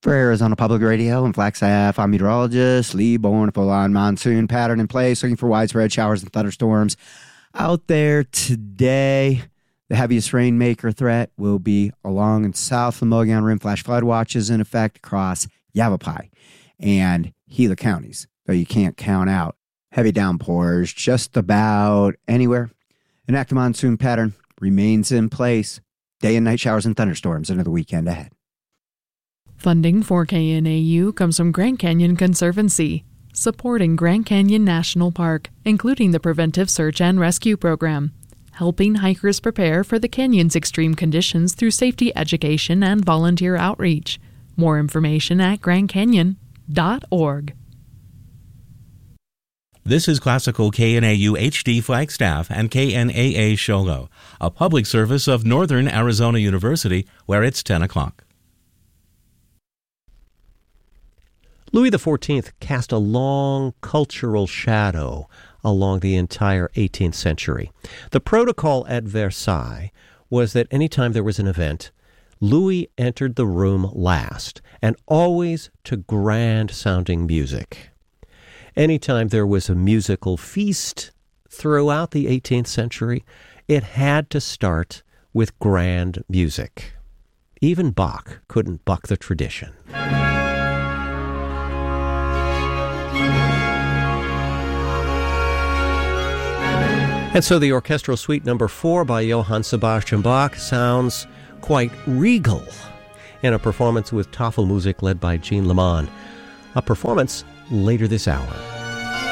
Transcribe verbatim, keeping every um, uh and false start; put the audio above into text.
For Arizona Public Radio and Flagstaff, I'm meteorologist Lee Bourne. A full-on monsoon pattern in place, looking for widespread showers and thunderstorms out there today. The heaviest rainmaker threat will be along and south of the Mogollon Rim. Flash flood watches in effect across Yavapai and Gila counties, though you can't count out heavy downpours just about anywhere. An active monsoon pattern remains in place. Day and night showers and thunderstorms into the weekend ahead. Funding for K N A U comes from Grand Canyon Conservancy, supporting Grand Canyon National Park, including the Preventive Search and Rescue Program, helping hikers prepare for the canyon's extreme conditions through safety education and volunteer outreach. More information at grand canyon dot org. This is Classical K N A U H D Flagstaff and K N A A Shogo, a public service of Northern Arizona University, where it's ten o'clock. Louis the Fourteenth cast a long cultural shadow along the entire eighteenth century. The protocol at Versailles was that anytime there was an event, Louis entered the room last, and always to grand-sounding music. Anytime there was a musical feast throughout the eighteenth century, it had to start with grand music. Even Bach couldn't buck the tradition. And so the orchestral suite number four by Johann Sebastian Bach sounds quite regal in a performance with Tafelmusik led by Jean Leman. A performance later this hour.